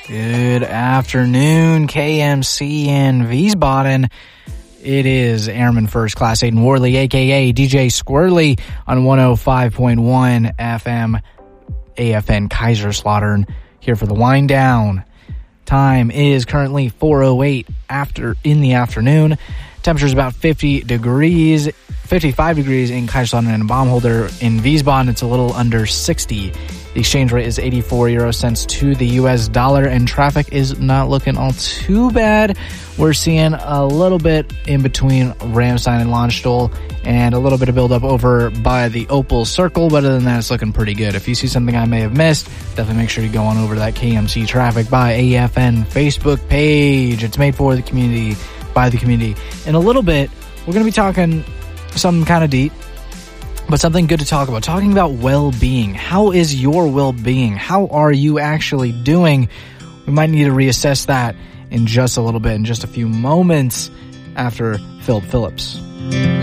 Good afternoon, KMC in Wiesbaden. It is Airman First Class Aiden Worley, a.k.a. DJ Squirrely, on 105.1 FM, AFN Kaiserslautern, here for the wind down. Time is currently 4:08 in the afternoon. Temperature is about 55 degrees in Kaiserslautern and Baumholder. In Wiesbaden, it's a little under 60. The exchange rate is 84 euro cents to the US dollar, and traffic is not looking all too bad. We're seeing a little bit in between Ramstein and Landstuhl, and a little bit of buildup over by the Opel Circle, but other than that, it's looking pretty good. If you see something I may have missed, definitely make sure you go on over to that KMC Traffic by AFN Facebook page. It's made for the community, by the community. In a little bit, we're going to be talking something kind of deep, but something good to talk about. Talking about well-being. How is your well-being? How are you actually doing? We might need to reassess that in just a little bit, in just a few moments after Philip Phillips.